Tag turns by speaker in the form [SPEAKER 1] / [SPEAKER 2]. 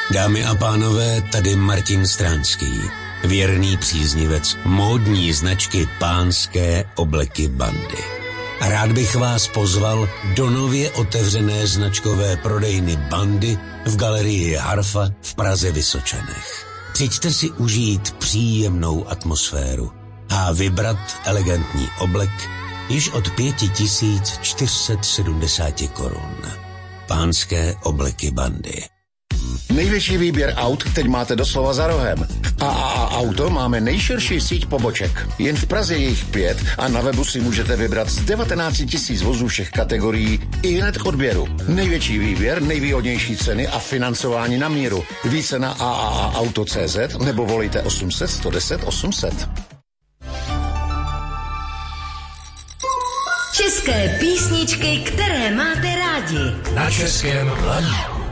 [SPEAKER 1] Dámy a pánové, tady Martin Stránský, věrný příznivec módní značky Pánské obleky Bandy. A rád bych vás pozval do nově otevřené značkové prodejny Bandy v galerii Harfa v Praze Vysočanech. Přijďte si užít příjemnou atmosféru a vybrat elegantní oblek již od 5470 korun. Pánské obleky Bandy.
[SPEAKER 2] Největší výběr aut teď máte doslova za rohem. AAA Auto máme nejširší síť poboček. Jen v Praze je jich 5 a na webu si můžete vybrat z 19 000 vozů všech kategorií i hned k odběru. Největší výběr, nejvýhodnější ceny a financování na míru. Více na AAAauto.cz nebo volejte 800 110 800.
[SPEAKER 3] České písničky, které máte rádi.
[SPEAKER 4] Na Českém Lanu.